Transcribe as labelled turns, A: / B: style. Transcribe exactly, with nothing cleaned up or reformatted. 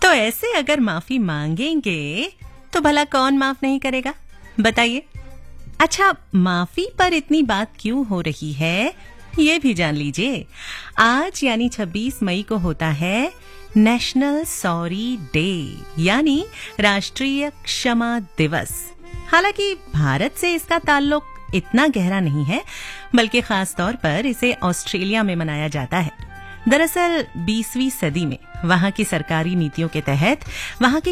A: तो ऐसे अगर माफी मांगेंगे तो भला कौन माफ नहीं करेगा, बताइए। अच्छा, माफी पर इतनी बात क्यों हो रही है ये भी जान लीजिए। आज यानी छब्बीस मई को होता है नेशनल सॉरी डे, यानी राष्ट्रीय क्षमा दिवस। हालांकि भारत से इसका ताल्लुक इतना गहरा नहीं है, बल्कि खास तौर पर इसे ऑस्ट्रेलिया में मनाया जाता है। दरअसल बीसवीं सदी में वहां की सरकारी नीतियों के तहत वहां के